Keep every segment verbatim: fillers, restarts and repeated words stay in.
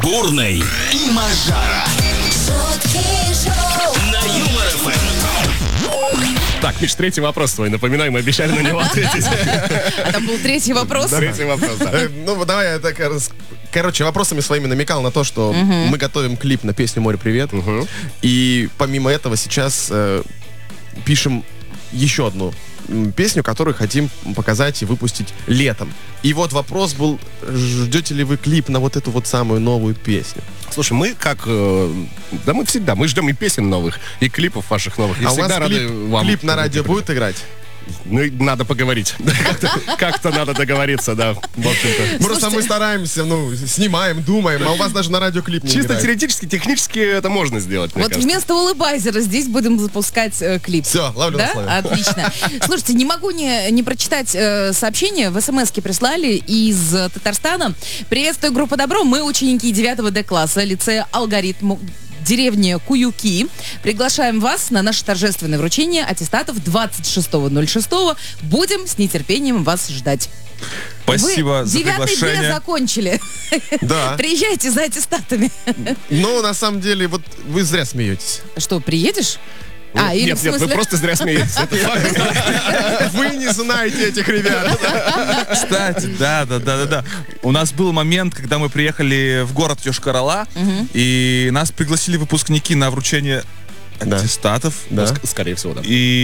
Бурный и Мажара на Юмор эф эм. Так, Миш, третий вопрос твой. Напоминаю, мы обещали на него ответить. А там был третий вопрос? Третий вопрос, да. Э, Ну, давай я так... рас- Короче, вопросами своими намекал на то, что мы готовим клип на песню «Море, привет». И помимо этого сейчас э, пишем еще одну м, песню, которую хотим показать и выпустить летом. И вот вопрос был, ждете ли вы клип на вот эту вот самую новую песню? Слушай, мы как... э, Да мы всегда, мы ждем и песен новых, и клипов ваших новых. И А у вас всегда рады клип, вам. клип на радио будет играть? Ну, и надо поговорить. Как-то- Как-то надо договориться, да, в общем-то. Просто мы стараемся, ну, снимаем, думаем, а у вас даже на радио клип не Чисто играет. теоретически, технически это можно сделать, мне Вот кажется. вместо улыбайзера здесь будем запускать э, клип. Все, ловлю на Да? слове. Отлично. Слушайте, не могу не, не прочитать э, сообщение. В смс-ке прислали из э, Татарстана. Приветствую, группа Добро. Мы ученики девятого Д класса лицея «Алгоритм». Деревня Куюки. Приглашаем вас на наше торжественное вручение аттестатов двадцать шестого ноль шестого. Будем с нетерпением вас ждать. Спасибо Вы за девятый Д приглашение. закончили. Да. Приезжайте за аттестатами. Ну, на самом деле, вот вы зря смеетесь. Что, приедешь? А, или Нет, в нет, вы смысле... просто зря смеетесь. Это факт. Вы не знаете этих ребят. Кстати, да, да, да, да, да. У нас был момент, когда мы приехали в город Йошкар-Ола, и нас пригласили выпускники на вручение Да. аттестатов. Да. Ск- Скорее всего, да.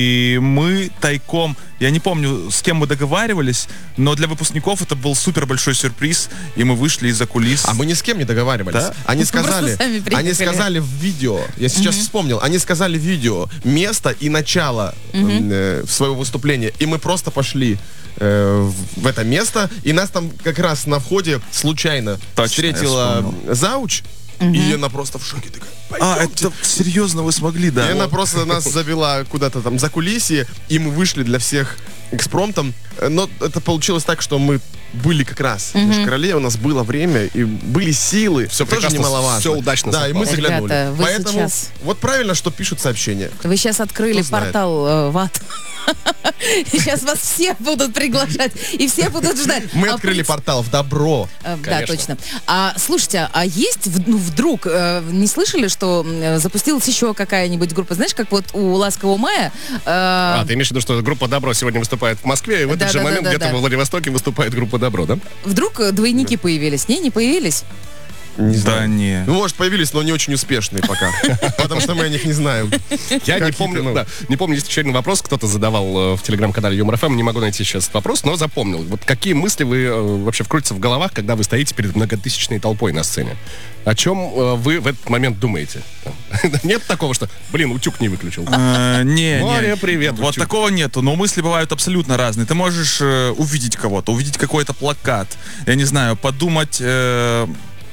И мы тайком, я не помню, с кем мы договаривались, но для выпускников это был супер большой сюрприз, и мы вышли из-за кулис. А мы ни с кем не договаривались. Да? Они Просто сказали, сами приехали. они сказали в видео, я сейчас вспомнил, они сказали в видео место и начало э, своего выступления, и мы просто пошли э, в, в это место, и нас там как раз на входе случайно Точно, я встретила вспомнил. зауч, и она просто в шоке такая. А, «Пойдемте». это серьезно вы смогли, И да? она просто нас завела куда-то там за кулисье, и мы вышли для всех экспромтом. Но это получилось так, что мы были как раз в Йошкар-Оле, у нас было время и были силы. Всё тоже прекрасно, немаловажно. всё удачно Да, и мы совпало. заглянули. Ребята, вы Поэтому сейчас- вот правильно, что пишут сообщения. Вы сейчас открыли Кто знает? портал э, в ад. И сейчас вас все будут приглашать, и все будут ждать. Мы А открыли приц- портал в добро. Э, Да, Конечно. точно. А слушайте, а есть в- ну, вдруг, э, не слышали, что м, запустилась еще какая-нибудь группа, знаешь, как вот у «Ласкового мая»? э, А, ты имеешь в виду, что группа «Добро» сегодня выступает в Москве, и в этот Да, же да, момент да, да, где-то да. во Владивостоке выступает группа «Добро», да? Вдруг э, двойники появились? Не, не появились? Не Да знаю. не. Ну, может, появились, но не очень успешные пока. Потому что мы о них не знаем. Я не Какие-то, помню, ну. да, не помню, есть еще один вопрос, кто-то задавал э, в телеграм-канале Юмор эф эм, не могу найти сейчас этот вопрос, но запомнил. Вот какие мысли вы э, вообще вкрутятся в головах, когда вы стоите перед многотысячной толпой на сцене? О чем э, вы в этот момент думаете? Там, Нет такого, что, блин, утюг не выключил. Э, Не, Море, не. привет, Вот утюг. такого нету, но мысли бывают абсолютно разные. Ты можешь э, увидеть кого-то, увидеть какой-то плакат, я не знаю, подумать э,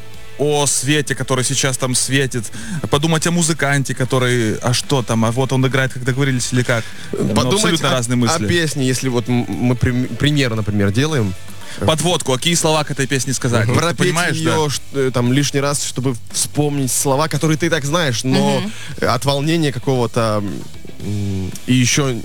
о свете, который сейчас там светит, подумать о музыканте, который, а что там, а вот он играет, как договорились или как. Ну, Подумать абсолютно о, разные о мысли. песне, если вот м- мы прем- премьер, например, делаем. Подводку, а какие слова к этой песне сказать? Вот ты Пропеть понимаешь, да? ее ш- э, там лишний раз, чтобы вспомнить слова, которые ты и так знаешь, но э, от волнения какого-то м, и еще